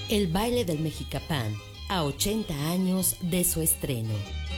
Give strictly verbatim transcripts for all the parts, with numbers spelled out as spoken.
El baile del Mexicapán, a ochenta años de su estreno.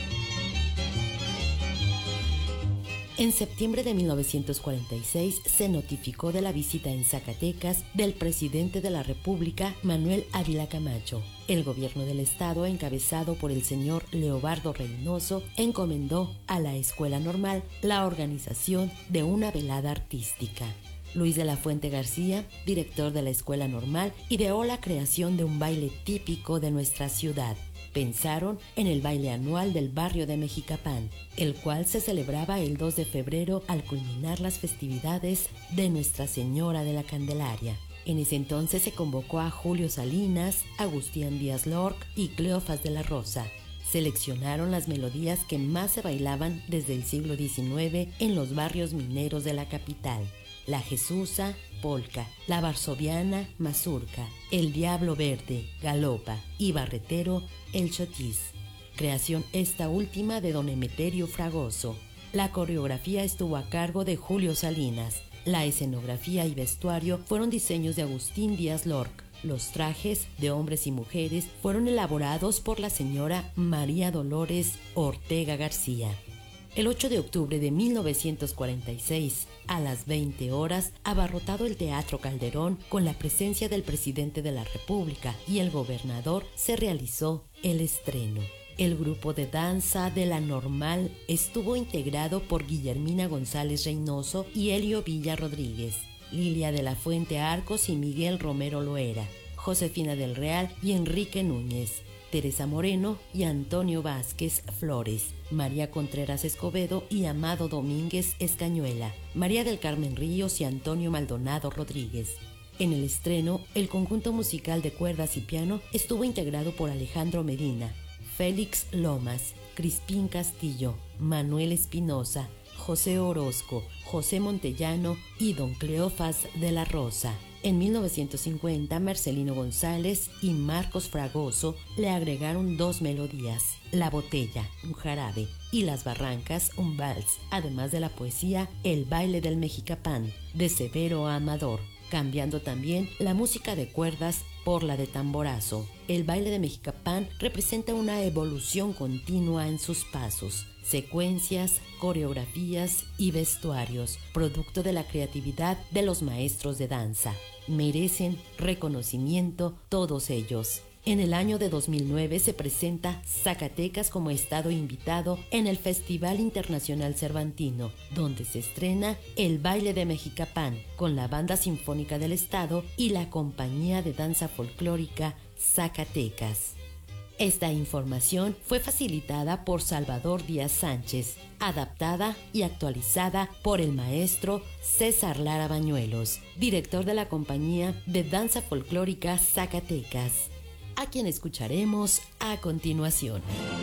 En septiembre de mil novecientos cuarenta y seis se notificó de la visita en Zacatecas del presidente de la República, Manuel Ávila Camacho. El gobierno del estado, encabezado por el señor Leobardo Reynoso, encomendó a la Escuela Normal la organización de una velada artística. Luis de la Fuente García, director de la Escuela Normal, ideó la creación de un baile típico de nuestra ciudad. Pensaron en el baile anual del barrio de Mexicapán, el cual se celebraba el dos de febrero al culminar las festividades de Nuestra Señora de la Candelaria. En ese entonces se convocó a Julio Salinas, Agustín Díaz Lorc y Cleofás de la Rosa. Seleccionaron las melodías que más se bailaban desde el siglo diecinueve en los barrios mineros de la capital: la Jesusa, polca; la varsoviana, mazurca; el diablo verde, galopa; y barretero, el chotis. Creación esta última de don Emeterio Fragoso. La coreografía estuvo a cargo de Julio Salinas. La escenografía y vestuario fueron diseños de Agustín Díaz Lorc. Los trajes de hombres y mujeres fueron elaborados por la señora María Dolores Ortega García. El ocho de octubre de mil novecientos cuarenta y seis, a las veinte horas, abarrotado el Teatro Calderón con la presencia del presidente de la República y el gobernador, se realizó el estreno. El grupo de danza de la Normal estuvo integrado por Guillermina González Reynoso y Helio Villa Rodríguez, Lilia de la Fuente Arcos y Miguel Romero Loera, Josefina del Real y Enrique Núñez, Teresa Moreno y Antonio Vázquez Flores, María Contreras Escobedo y Amado Domínguez Escañuela, María del Carmen Ríos y Antonio Maldonado Rodríguez. En el estreno, el conjunto musical de cuerdas y piano estuvo integrado por Alejandro Medina, Félix Lomas, Crispín Castillo, Manuel Espinosa, José Orozco, José Montellano y don Cleofás de la Rosa. En mil novecientos cincuenta, Marcelino González y Marcos Fragoso le agregaron dos melodías: La Botella, un jarabe, y Las Barrancas, un vals, además de la poesía El baile del Mexicapán, de Severo Amador, cambiando también la música de cuerdas por la de tamborazo. El baile de Mexicapán representa una evolución continua en sus pasos, secuencias, coreografías y vestuarios, producto de la creatividad de los maestros de danza. Merecen reconocimiento todos ellos. En el año de dos mil nueve se presenta Zacatecas como estado invitado en el Festival Internacional Cervantino, donde se estrena El baile de Mexicapán con la Banda Sinfónica del Estado y la Compañía de Danza Folclórica Zacatecas. Esta información fue facilitada por Salvador Díaz Sánchez, adaptada y actualizada por el maestro César Lara Bañuelos, director de la Compañía de Danza Folclórica Zacatecas, a quien escucharemos a continuación.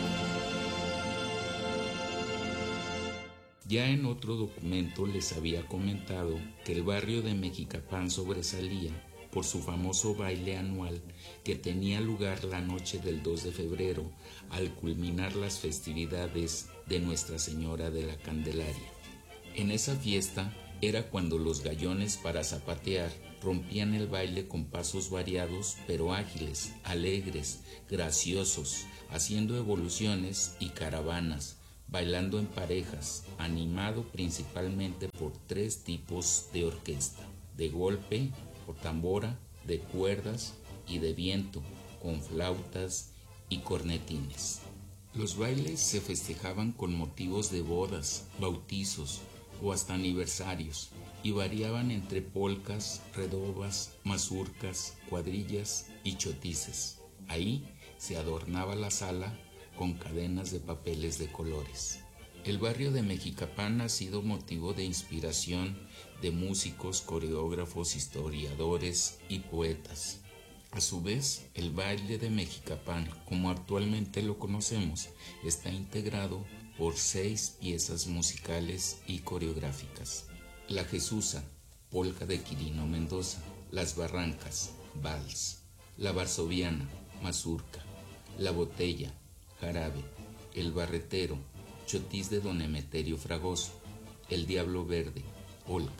Ya en otro documento les había comentado que el barrio de Mexicapán sobresalía por su famoso baile anual que tenía lugar la noche del dos de febrero al culminar las festividades de Nuestra Señora de la Candelaria. En esa fiesta era cuando los gallones para zapatear rompían el baile con pasos variados pero ágiles, alegres, graciosos, haciendo evoluciones y caravanas, bailando en parejas, animado principalmente por tres tipos de orquesta: de golpe, por tambora, de cuerdas y de viento, con flautas y cornetines. Los bailes se festejaban con motivos de bodas, bautizos o hasta aniversarios, y variaban entre polcas, redobas, mazurcas, cuadrillas y chotices. Ahí se adornaba la sala con cadenas de papeles de colores. El barrio de Mexicapán ha sido motivo de inspiración de músicos, coreógrafos, historiadores y poetas. A su vez, el baile de Mexicapán, como actualmente lo conocemos, está integrado por seis piezas musicales y coreográficas: La Jesusa, polca de Quirino Mendoza; Las Barrancas, vals; La Varsoviana, mazurca; La Botella, jarabe; El Barretero, chotis de don Emeterio Fragoso; El Diablo Verde, polca;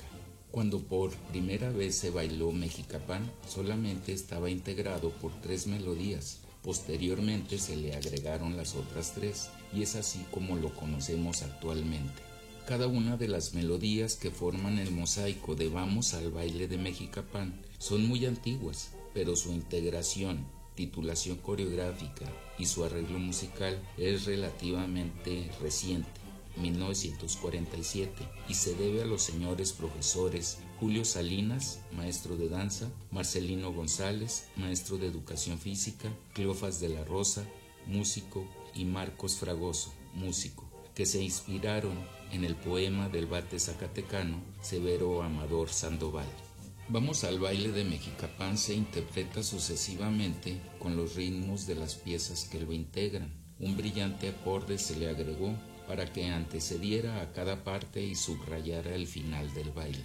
Cuando por primera vez se bailó Mexicapán, solamente estaba integrado por tres melodías. Posteriormente se le agregaron las otras tres, y es así como lo conocemos actualmente. Cada una de las melodías que forman el mosaico de Vamos al baile de Mexicapán son muy antiguas, pero su integración, titulación coreográfica y su arreglo musical es relativamente reciente, mil novecientos cuarenta y siete, y se debe a los señores profesores Julio Salinas, maestro de danza, Marcelino González, maestro de educación física, Cleofas de la Rosa, músico, y Marcos Fragoso, músico, que se inspiraron en el poema del vate zacatecano Severo Amador Sandoval. Vamos al baile de Mexicapán se interpreta sucesivamente con los ritmos de las piezas que lo integran. Un brillante acorde se le agregó para que antecediera a cada parte y subrayara el final del baile.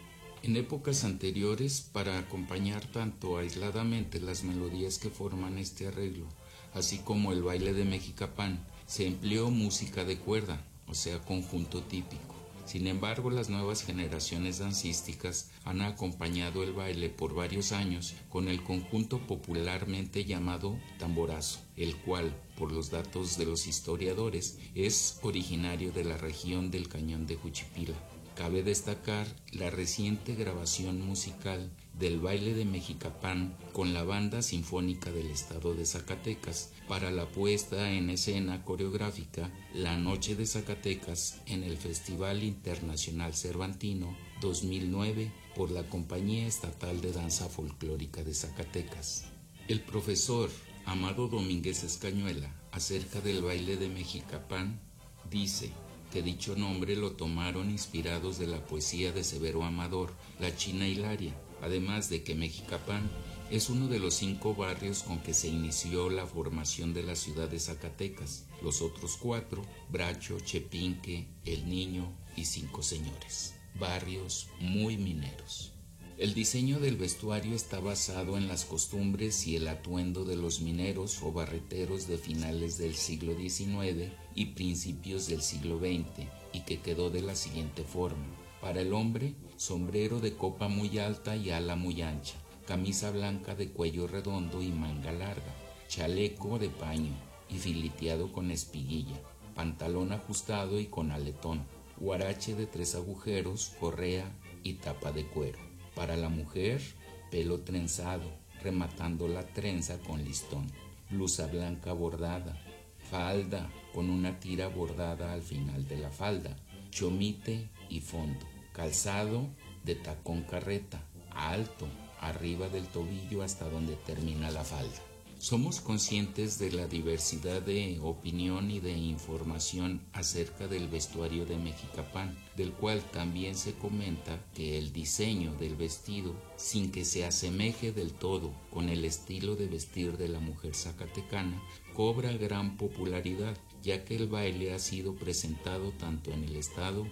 En épocas anteriores, para acompañar tanto aisladamente las melodías que forman este arreglo, así como el baile de Mexicapán, se empleó música de cuerda, o sea, conjunto típico. Sin embargo, las nuevas generaciones dancísticas han acompañado el baile por varios años con el conjunto popularmente llamado tamborazo, el cual, por los datos de los historiadores, es originario de la región del Cañón de Juchipila. Cabe destacar la reciente grabación musical del baile de Mexicapán con la Banda Sinfónica del Estado de Zacatecas para la puesta en escena coreográfica La Noche de Zacatecas en el Festival Internacional Cervantino dos mil nueve por la Compañía Estatal de Danza Folclórica de Zacatecas. El profesor Amado Domínguez Escañuela, acerca del baile de Mexicapán, dice que dicho nombre lo tomaron inspirados de la poesía de Severo Amador, La China Hilaria, además de que Mexicapán es uno de los cinco barrios con que se inició la formación de la ciudad de Zacatecas. Los otros cuatro, Bracho, Chepinque, El Niño y Cinco Señores, barrios muy mineros. El diseño del vestuario está basado en las costumbres y el atuendo de los mineros o barreteros de finales del siglo diecinueve y principios del siglo veinte, y que quedó de la siguiente forma. Para el hombre, sombrero de copa muy alta y ala muy ancha, camisa blanca de cuello redondo y manga larga, chaleco de paño y fileteado con espiguilla, pantalón ajustado y con aletón, huarache de tres agujeros, correa y tapa de cuero. Para la mujer, pelo trenzado, rematando la trenza con listón, blusa blanca bordada, falda con una tira bordada al final de la falda, chomite y fondo, calzado de tacón carreta, alto, arriba del tobillo hasta donde termina la falda. Somos conscientes de la diversidad de opinión y de información acerca del vestuario de Mexicapán, del cual también se comenta que el diseño del vestido, sin que se asemeje del todo con el estilo de vestir de la mujer zacatecana, cobra gran popularidad, ya que el baile ha sido presentado tanto en el estado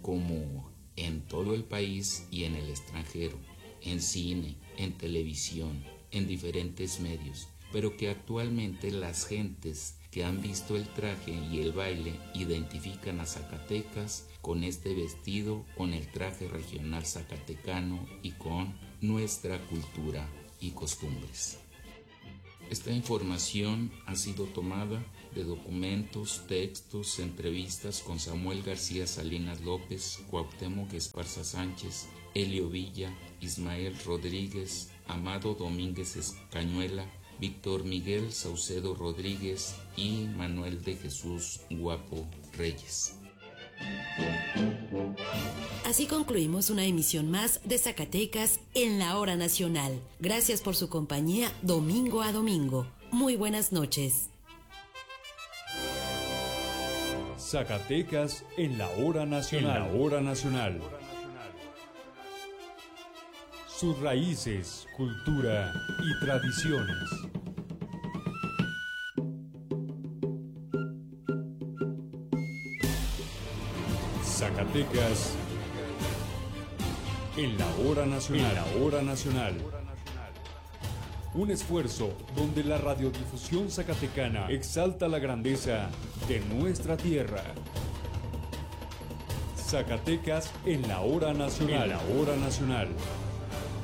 como en todo el país y en el extranjero, en cine, en televisión, en diferentes medios, pero que actualmente las gentes que han visto el traje y el baile identifican a Zacatecas con este vestido, con el traje regional zacatecano y con nuestra cultura y costumbres. Esta información ha sido tomada de documentos, textos, entrevistas con Samuel García Salinas López, Cuauhtémoc Esparza Sánchez, Elio Villa, Ismael Rodríguez, Amado Domínguez Escañuela, Víctor Miguel Saucedo Rodríguez y Manuel de Jesús Guapo Reyes. Así concluimos una emisión más de Zacatecas en la Hora Nacional. Gracias por su compañía domingo a domingo. Muy buenas noches. Zacatecas en la Hora Nacional. En la Hora Nacional. Sus raíces, cultura y tradiciones. Zacatecas en la Hora Nacional. En la Hora Nacional. Un esfuerzo donde la radiodifusión zacatecana exalta la grandeza de nuestra tierra. Zacatecas en la hora nacional. En la hora nacional.